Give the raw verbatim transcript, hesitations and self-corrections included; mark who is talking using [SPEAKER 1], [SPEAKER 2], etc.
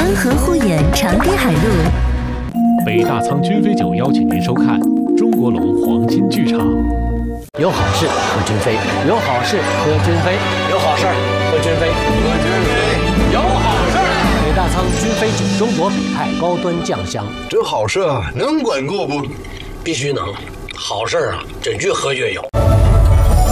[SPEAKER 1] 山河护眼长堤海路。
[SPEAKER 2] 北大仓君飞酒邀请您收看中国龙黄金剧场。
[SPEAKER 3] 有好事喝君飞，有好事喝君飞，有好事喝君飞，喝君飞，有好事。北大仓君飞酒，中国北派高端酱香。
[SPEAKER 4] 这好事啊，能管够不？
[SPEAKER 3] 必须能，好事啊，这越喝越有。